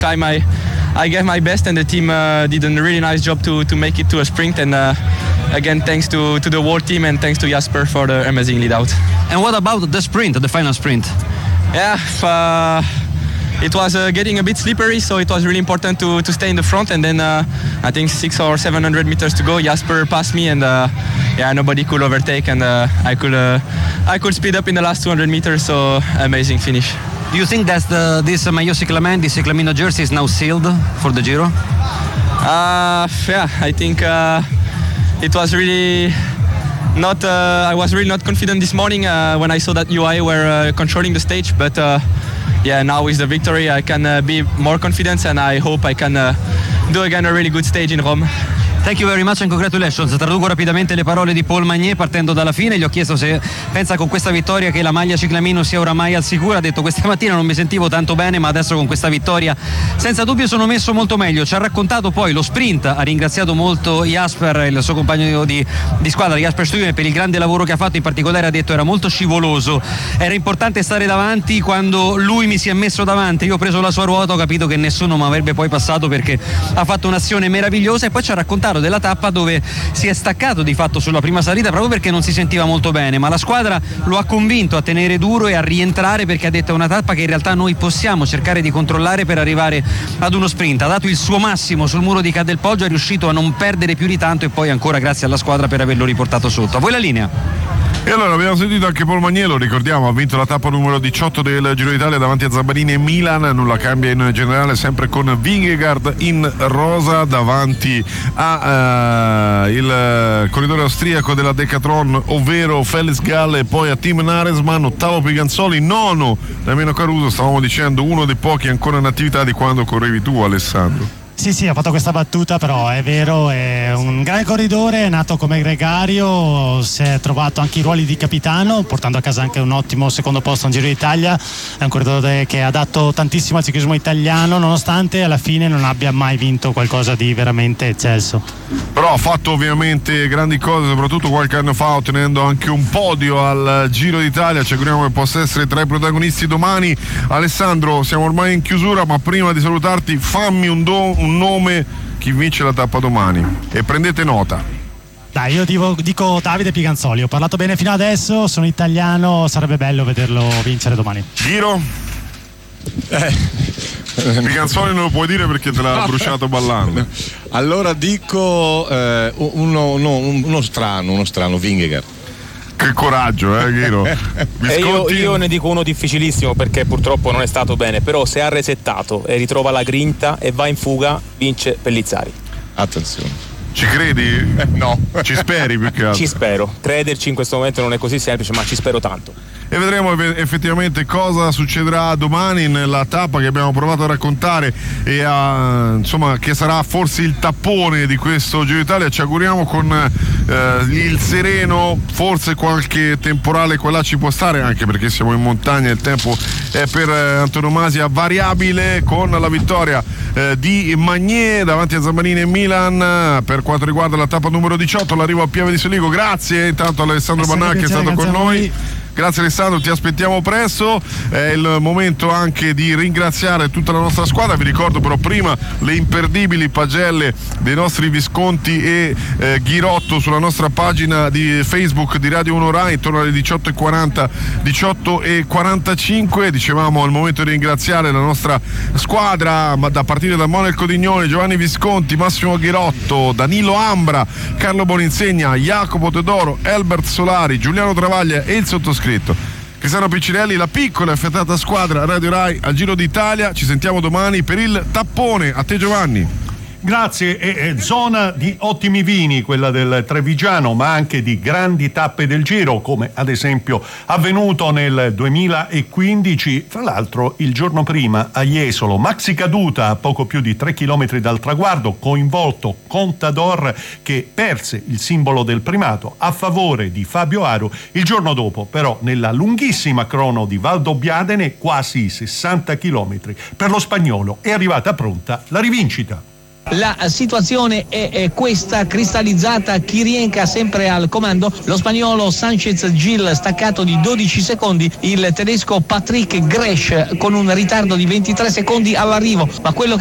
time I gave my best, and the team did a really nice job to make it to a sprint, and again thanks to the whole team and thanks to Jasper for the amazing lead out. And what about the sprint, the final sprint? Yeah, it was getting a bit slippery, so it was really important to stay in the front, and then I think 600 or 700 meters to go, Jasper passed me, and nobody could overtake, and I could speed up in the last 200 meters, so amazing finish. Do you think that this Maillot Cyclamen, this Cyclamino jersey is now sealed for the Giro? I think it was really not. I was really not confident this morning when I saw that UAE were controlling the stage, but now with the victory I can be more confident, and I hope I can do again a really good stage in Rome. Thank you very much and congratulations. Traduco rapidamente le parole di Paul Magnier partendo dalla fine. Gli ho chiesto se pensa con questa vittoria che la maglia Cyclamino sia oramai al sicuro. Ha detto: questa mattina non mi sentivo tanto bene, ma adesso con questa vittoria senza dubbio sono messo molto meglio. Ci ha raccontato poi lo sprint, ha ringraziato molto Jasper, il suo compagno di squadra Jasper Stuyven, per il grande lavoro che ha fatto. In particolare ha detto era molto scivoloso, era importante stare davanti. Quando lui mi si è messo davanti, io ho preso la sua ruota, ho capito che nessuno mi avrebbe poi passato perché ha fatto un'azione meravigliosa. E poi ci ha raccontato della tappa dove si è staccato di fatto sulla prima salita proprio perché non si sentiva molto bene, ma la squadra lo ha convinto a tenere duro e a rientrare, perché ha detto è una tappa che in realtà noi possiamo cercare di controllare per arrivare ad uno sprint. Ha dato il suo massimo sul muro di Cadelpoggio, è riuscito a non perdere più di tanto, e poi ancora grazie alla squadra per averlo riportato sotto. A voi la linea. E allora abbiamo sentito anche Paul Magnier, lo ricordiamo, ha vinto la tappa numero 18 del Giro d'Italia davanti a Zambarini e Milan. Nulla cambia in generale, sempre con Vingegaard in rosa davanti a il corridore austriaco della Decathlon, ovvero Felix Gall, e poi a Tim Naresman, ottavo Piganzoli, nono Damiano Caruso. Stavamo dicendo uno dei pochi ancora in attività di quando correvi tu, Alessandro. Sì, ha fatto questa battuta, però è vero, è un gran corridore, è nato come gregario, si è trovato anche i ruoli di capitano, portando a casa anche un ottimo secondo posto in Giro d'Italia. È un corridore che ha dato tantissimo al ciclismo italiano, nonostante alla fine non abbia mai vinto qualcosa di veramente eccelso. Però ha fatto ovviamente grandi cose, soprattutto qualche anno fa, ottenendo anche un podio al Giro d'Italia. Ci auguriamo che possa essere tra i protagonisti domani. Alessandro, siamo ormai in chiusura, ma prima di salutarti fammi un nome, chi vince la tappa domani, e prendete nota. Dai, io dico Davide Piganzoli, ho parlato bene fino adesso, sono italiano, sarebbe bello vederlo vincere domani. Giro? Piganzoli non lo puoi dire perché te l'ha bruciato ballando. Allora dico uno strano Vingegaard. Che coraggio, Ghiro. Io ne dico uno difficilissimo perché purtroppo non è stato bene, però se ha resettato e ritrova la grinta e va in fuga, vince Pellizzari. Attenzione. Ci credi? No. Ci speri più che altro? Ci spero. Crederci in questo momento non è così semplice, ma ci spero tanto. E vedremo effettivamente cosa succederà domani nella tappa che abbiamo provato a raccontare e insomma, che sarà forse il tappone di questo Giro d'Italia. Ci auguriamo con il sereno, forse qualche temporale qua là ci può stare, anche perché siamo in montagna e il tempo è per antonomasia variabile, con la vittoria di Magnier davanti a Zambarini e Milan per quanto riguarda la tappa numero 18, l'arrivo a Pieve di Soligo. Grazie intanto Alessandro Bannà che è stato con noi. Grazie Alessandro, ti aspettiamo presto. È il momento anche di ringraziare tutta la nostra squadra. Vi ricordo però prima le imperdibili pagelle dei nostri Visconti e Ghirotto sulla nostra pagina di Facebook di Radio 1 Rai intorno alle 18:40, 18:45. Dicevamo, al momento di ringraziare la nostra squadra, ma da partire da Manuel Codignoni, Giovanni Visconti, Massimo Ghirotto, Danilo Ambra, Carlo Boninsegna, Jacopo Teodoro, Elbert Solari, Giuliano Travaglia e il sottoscritto Cristiano Piccinelli, la piccola e affiatata squadra Radio Rai al Giro d'Italia. Ci sentiamo domani per il tappone. A te Giovanni. Grazie. E zona di ottimi vini quella del Trevigiano, ma anche di grandi tappe del Giro, come ad esempio avvenuto nel 2015. Fra l'altro il giorno prima a Jesolo, Maxi Caduta a poco più di 3 chilometri dal traguardo, coinvolto Contador, che perse il simbolo del primato a favore di Fabio Aru. Il giorno dopo però nella lunghissima crono di Valdobbiadene, quasi 60 chilometri, per lo spagnolo è arrivata pronta la rivincita. la situazione è questa cristallizzata, Kirienka sempre al comando, lo spagnolo Sanchez Gil staccato di 12 secondi, il tedesco Patrick Gresch con un ritardo di 23 secondi all'arrivo, ma quello